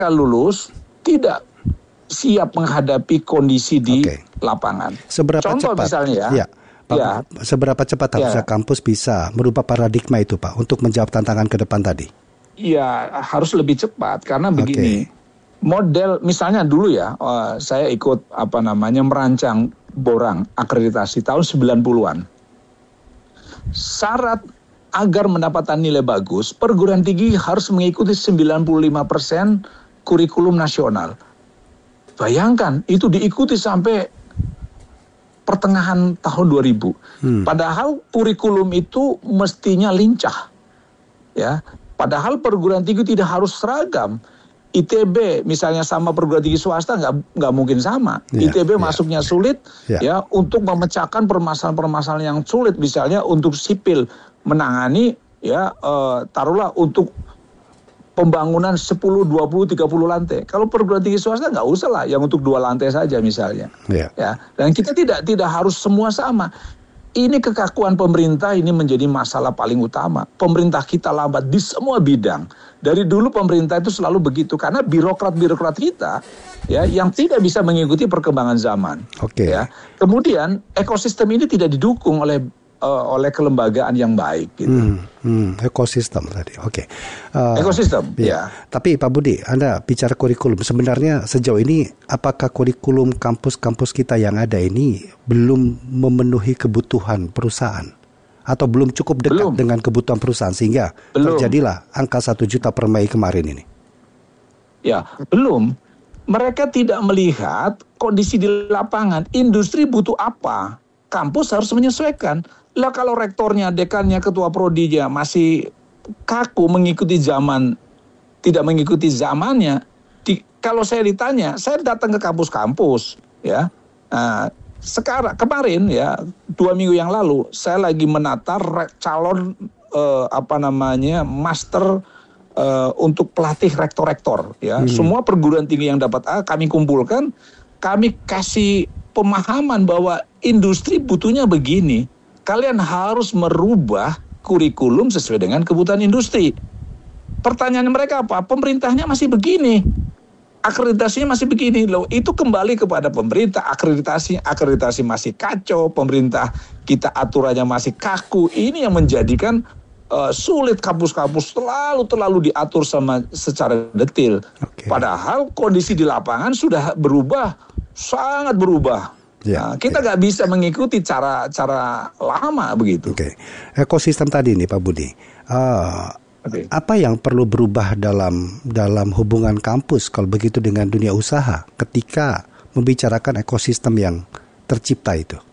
lulus tidak siap menghadapi kondisi di lapangan. Seberapa Contoh cepat? Misalnya seberapa cepat harusnya kampus bisa merubah paradigma itu, Pak, untuk menjawab tantangan ke depan tadi? Ya, harus lebih cepat karena begini. Model misalnya dulu saya ikut merancang borang akreditasi tahun 90-an. Syarat agar mendapatkan nilai bagus, perguruan tinggi harus mengikuti 95% kurikulum nasional. Bayangkan, itu diikuti sampai pertengahan tahun 2000. Padahal kurikulum itu mestinya lincah. Ya, padahal perguruan tinggi tidak harus seragam. ITB misalnya sama perguruan tinggi swasta nggak mungkin sama. ITB masuknya sulit untuk memecahkan permasalahan-permasalahan yang sulit, misalnya untuk sipil menangani taruhlah untuk pembangunan 10, 20, 30 lantai. Kalau perguruan tinggi swasta nggak usah lah, yang untuk 2 lantai saja misalnya. Ya, dan kita tidak harus semua sama. Ini kekakuan pemerintah ini menjadi masalah paling utama. Pemerintah kita lambat di semua bidang. Dari dulu pemerintah itu selalu begitu karena birokrat-birokrat kita yang tidak bisa mengikuti perkembangan zaman. Ya. Kemudian ekosistem ini tidak didukung oleh kelembagaan yang baik gitu. Ekosistem tadi. Ekosistem. Ya. Tapi Pak Budi, Anda bicara kurikulum. Sebenarnya sejauh ini apakah kurikulum kampus-kampus kita yang ada ini belum memenuhi kebutuhan perusahaan atau belum cukup dekat dengan kebutuhan perusahaan sehingga terjadilah angka 1 juta per Mei kemarin ini? Ya, belum. Mereka tidak melihat kondisi di lapangan. Industri butuh apa? Kampus harus menyesuaikan. Lah kalau rektornya, dekannya, ketua prodinya masih kaku mengikuti zaman, tidak mengikuti zamannya. Kalau saya ditanya, saya datang ke kampus-kampus, kemarin 2 minggu yang lalu, saya lagi menata calon master untuk pelatih rektor-rektor. Semua perguruan tinggi yang dapat A kami kumpulkan, kami kasih pemahaman bahwa industri butuhnya begini. Kalian harus merubah kurikulum sesuai dengan kebutuhan industri. Pertanyaan mereka apa? Pemerintahnya masih begini. Akreditasinya masih begini. Loh, itu kembali kepada pemerintah. Akreditasi masih kacau. Pemerintah kita aturannya masih kaku. Ini yang menjadikan sulit kampus-kampus terlalu diatur secara detail. Padahal kondisi di lapangan sudah berubah, sangat berubah. Kita nggak bisa mengikuti cara lama begitu. Ekosistem tadi nih Pak Budi, apa yang perlu berubah dalam hubungan kampus kalau begitu dengan dunia usaha ketika membicarakan ekosistem yang tercipta itu?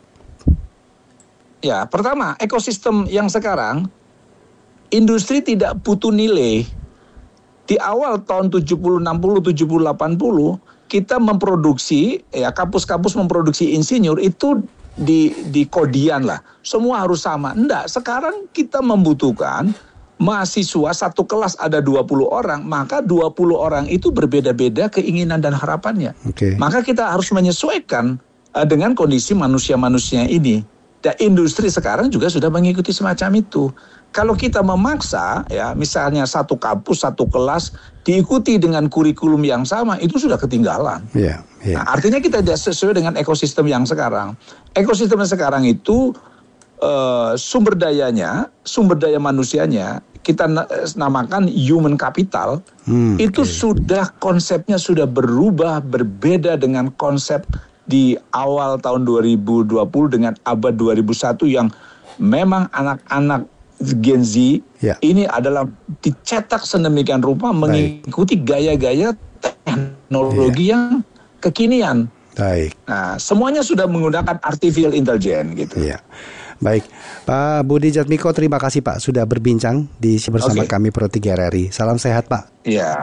Ya, pertama ekosistem yang sekarang industri tidak butuh nilai. Di awal tahun 70, 60, 70, 80 kita memproduksi, kampus-kampus memproduksi insinyur itu di kodian lah. Semua harus sama. Enggak, sekarang kita membutuhkan mahasiswa satu kelas ada 20 orang, maka 20 orang itu berbeda-beda keinginan dan harapannya. Maka kita harus menyesuaikan dengan kondisi manusia-manusia ini. Dan industri sekarang juga sudah mengikuti semacam itu. Kalau kita memaksa, misalnya satu kampus, satu kelas diikuti dengan kurikulum yang sama, itu sudah ketinggalan. Nah, artinya kita tidak sesuai dengan ekosistem yang sekarang. Ekosistem yang sekarang itu sumber daya manusianya kita namakan human capital. Itu sudah konsepnya sudah berubah, berbeda dengan konsep di awal tahun 2020 dengan abad 2001 yang memang anak-anak Gen Z ini adalah dicetak sedemikian rupa mengikuti gaya-gaya teknologi yang kekinian. Nah, semuanya sudah menggunakan artificial intelligence gitu. Baik, Pak Budi Jatmiko, terima kasih Pak sudah berbincang bersama kami Pro 3 RRI. Salam sehat Pak.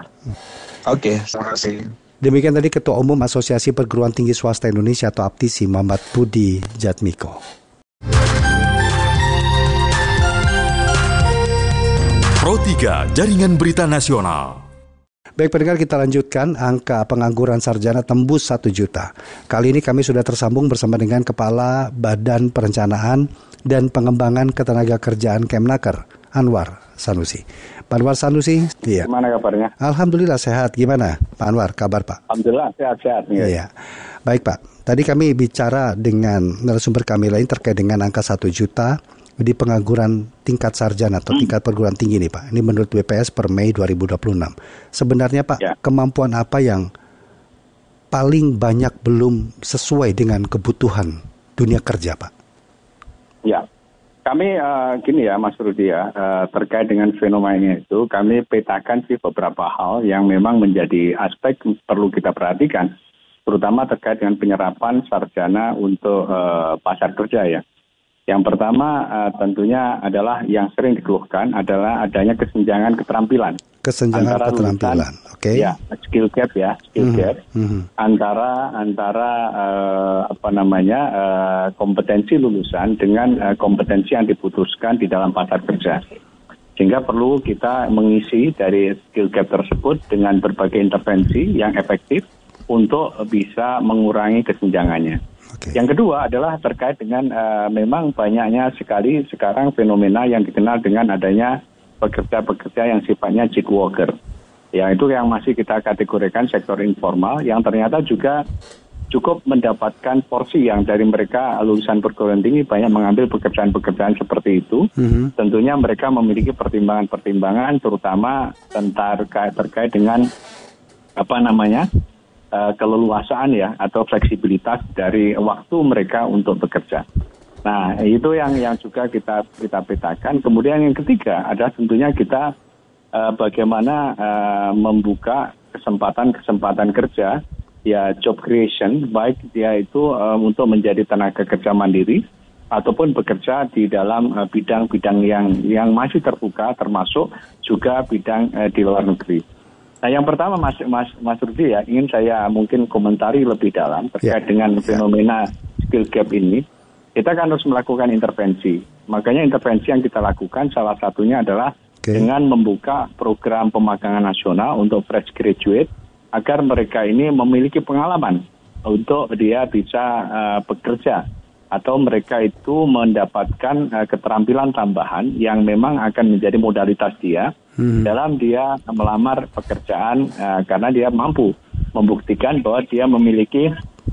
Terima kasih. Demikian tadi Ketua Umum Asosiasi Perguruan Tinggi Swasta Indonesia atau APTISI, Muhammad Budi Jatmiko. Pro 3 Jaringan Berita Nasional. Baik pendengar, kita lanjutkan. Angka pengangguran sarjana tembus 1 juta. Kali ini kami sudah tersambung bersama dengan Kepala Badan Perencanaan dan Pengembangan Ketenagakerjaan Kemnaker, Anwar Sanusi. Pak Anwar Sanusi, iya. Gimana kabarnya? Alhamdulillah sehat. Gimana Pak Anwar, kabar Pak? Alhamdulillah sehat-sehat. Iya. Baik Pak, tadi kami bicara dengan narasumber kami lain terkait dengan angka 1 juta di pengangguran tingkat sarjana atau tingkat perguruan tinggi nih Pak. Ini menurut BPS per Mei 2026. Sebenarnya Pak, kemampuan apa yang paling banyak belum sesuai dengan kebutuhan dunia kerja Pak? Ya, kami gini ya Mas Rudi ya, terkait dengan fenomena itu kami petakan sih beberapa hal yang memang menjadi aspek perlu kita perhatikan, terutama terkait dengan penyerapan sarjana untuk pasar kerja ya. Yang pertama tentunya adalah yang sering dikeluhkan adalah adanya kesenjangan keterampilan. Kesenjangan keterampilan, oke. Ya, skill gap antara kompetensi lulusan dengan kompetensi yang diputuskan di dalam pasar kerja. Sehingga perlu kita mengisi dari skill gap tersebut dengan berbagai intervensi yang efektif untuk bisa mengurangi kesenjangannya. Yang kedua adalah terkait dengan memang banyaknya sekali sekarang fenomena yang dikenal dengan adanya pekerja-pekerja yang sifatnya gig worker. Ya, itu yang masih kita kategorikan sektor informal yang ternyata juga cukup mendapatkan porsi yang dari mereka lulusan perguruan tinggi banyak mengambil pekerjaan-pekerjaan seperti itu. Tentunya mereka memiliki pertimbangan-pertimbangan terutama terkait dengan keleluasaan ya atau fleksibilitas dari waktu mereka untuk bekerja. Nah, itu yang juga kita petakan. Kemudian yang ketiga adalah tentunya kita bagaimana membuka kesempatan kerja ya, job creation, baik dia itu untuk menjadi tenaga kerja mandiri ataupun bekerja di dalam bidang-bidang yang masih terbuka, termasuk juga bidang di luar negeri. Nah, yang pertama Mas Rudi ya, ingin saya mungkin komentari lebih dalam terkait dengan fenomena skill gap ini. Kita kan harus melakukan intervensi. Makanya intervensi yang kita lakukan salah satunya adalah dengan membuka program pemagangan nasional untuk fresh graduate agar mereka ini memiliki pengalaman untuk dia bisa bekerja atau mereka itu mendapatkan keterampilan tambahan yang memang akan menjadi modalitas dia dalam dia melamar pekerjaan karena dia mampu membuktikan bahwa dia memiliki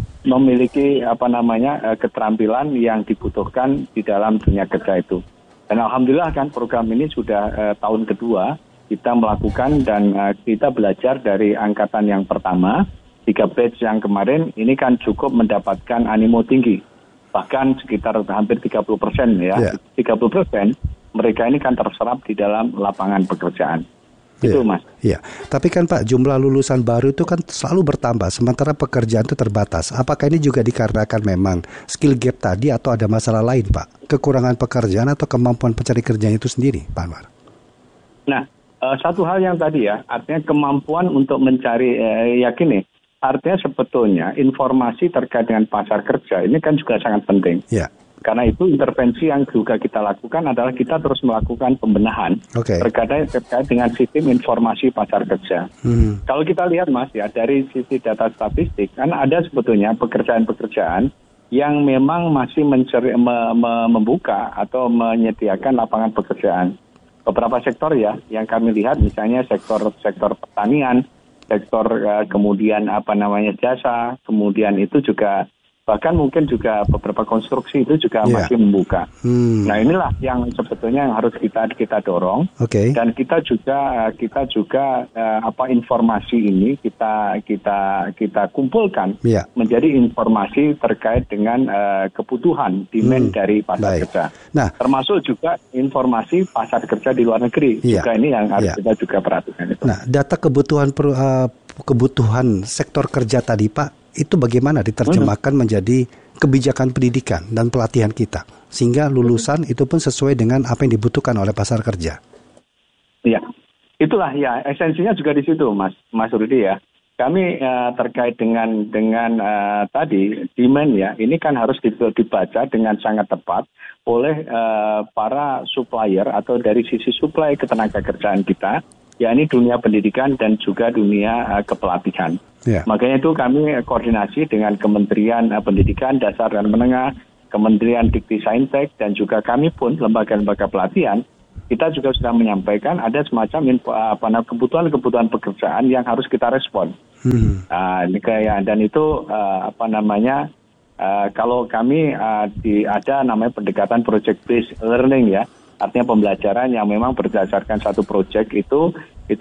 keterampilan yang dibutuhkan di dalam dunia kerja itu. Dan alhamdulillah kan program ini sudah tahun kedua kita melakukan dan kita belajar dari angkatan yang pertama, 3 batch yang kemarin ini kan cukup mendapatkan animo tinggi. Bahkan sekitar hampir 30% ya. 30% mereka ini kan terserap di dalam lapangan pekerjaan. Itu Mas. Iya, tapi kan Pak, jumlah lulusan baru itu kan selalu bertambah, sementara pekerjaan itu terbatas. Apakah ini juga dikarenakan memang skill gap tadi atau ada masalah lain Pak? Kekurangan pekerjaan atau kemampuan pencari kerjaan itu sendiri, Pak Anwar? Nah, satu hal yang tadi ya, artinya kemampuan untuk mencari, artinya sebetulnya informasi terkait dengan pasar kerja ini kan juga sangat penting. Iya. Karena itu intervensi yang juga kita lakukan adalah kita terus melakukan pembenahan terkait dengan sistem informasi pasar kerja. Kalau kita lihat Mas ya, dari sisi data statistik kan ada sebetulnya pekerjaan-pekerjaan yang memang masih membuka atau menyediakan lapangan pekerjaan. Beberapa sektor ya yang kami lihat misalnya sektor pertanian, sektor kemudian jasa, kemudian itu juga bahkan mungkin juga beberapa konstruksi itu juga masih membuka. Nah, inilah yang sebetulnya yang harus kita dorong. Dan kita juga informasi ini kita kumpulkan menjadi informasi terkait dengan kebutuhan demand dari pasar kerja. Nah, termasuk juga informasi pasar kerja di luar negeri. Juga ini yang harus kita juga perhatikan itu. Nah, data kebutuhan sektor kerja tadi Pak, itu bagaimana diterjemahkan menjadi kebijakan pendidikan dan pelatihan kita sehingga lulusan itu pun sesuai dengan apa yang dibutuhkan oleh pasar kerja. Iya, itulah ya esensinya juga di situ Mas Rudi ya. Kami terkait dengan tadi demand ya, ini kan harus dibaca dengan sangat tepat oleh para supplier atau dari sisi supply ketenaga kerjaan kita, yakni dunia pendidikan dan juga dunia kepelatihan. Makanya itu kami koordinasi dengan Kementerian Pendidikan Dasar dan Menengah, Kementerian Dikti Saintek, dan juga kami pun lembaga-lembaga pelatihan kita juga sudah menyampaikan ada semacam kebutuhan pekerjaan yang harus kita respon. Dan itu kalau kami ada namanya pendekatan project based learning ya, artinya pembelajaran yang memang berdasarkan satu project itu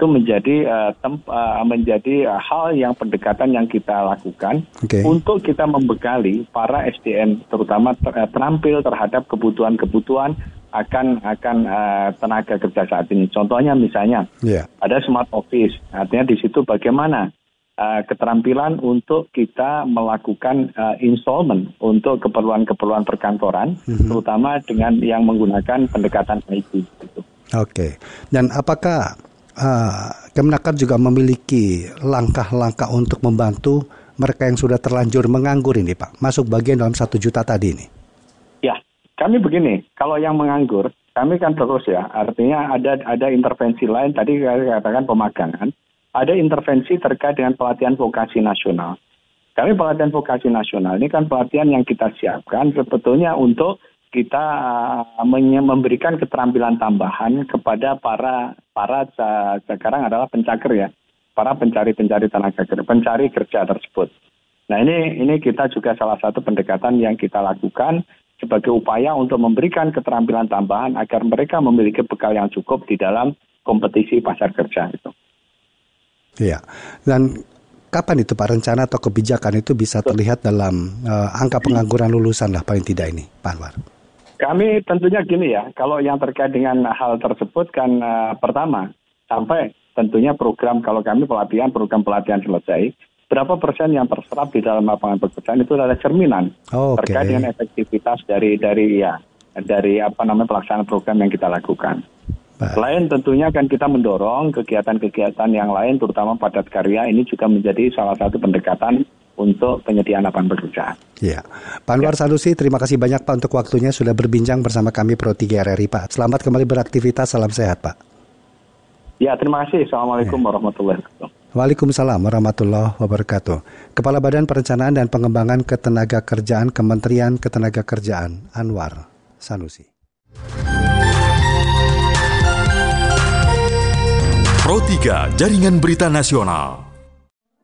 menjadi hal yang pendekatan yang kita lakukan untuk kita membekali para SDM terutama terampil terhadap kebutuhan akan tenaga kerja saat ini. Contohnya misalnya ada smart office, artinya di situ bagaimana keterampilan untuk kita melakukan installment untuk keperluan perkantoran, terutama dengan yang menggunakan pendekatan IT. Gitu. Oke. Dan apakah Kemenaker juga memiliki langkah-langkah untuk membantu mereka yang sudah terlanjur menganggur ini, Pak? Masuk bagian dalam 1 juta tadi ini. Ya, kami begini, kalau yang menganggur, kami kan terus ya, artinya ada intervensi lain, tadi saya katakan pemagangan, ada intervensi terkait dengan pelatihan vokasi nasional. Kami pelatihan vokasi nasional ini kan pelatihan yang kita siapkan sebetulnya untuk kita memberikan keterampilan tambahan kepada para sekarang adalah pencaker ya, para pencari tenaga kerja, pencari kerja tersebut. Nah ini kita juga salah satu pendekatan yang kita lakukan sebagai upaya untuk memberikan keterampilan tambahan agar mereka memiliki bekal yang cukup di dalam kompetisi pasar kerja itu. Iya, dan kapan itu Pak rencana atau kebijakan itu bisa terlihat dalam angka pengangguran lulusan lah paling tidak ini, Pak Anwar? Kami tentunya gini ya, kalau yang terkait dengan hal tersebut kan pertama, sampai tentunya kalau kami program pelatihan selesai, berapa persen yang terserap di dalam lapangan pekerjaan itu adalah cerminan terkait dengan efektivitas dari pelaksanaan program yang kita lakukan. Selain tentunya kan kita mendorong kegiatan-kegiatan yang lain, terutama padat karya, ini juga menjadi salah satu pendekatan untuk penyediaan lapangan pekerjaan. Ya, Pak Anwar Sanusi, terima kasih banyak Pak untuk waktunya sudah berbincang bersama kami Pro 3 RRI Pak. Selamat kembali beraktivitas, salam sehat Pak. Ya, terima kasih. Assalamualaikum warahmatullahi wabarakatuh. Waalaikumsalam warahmatullahi wabarakatuh. Kepala Badan Perencanaan dan Pengembangan Ketenagakerjaan Kementerian Ketenagakerjaan Anwar Sanusi. Pro 3 Jaringan Berita Nasional.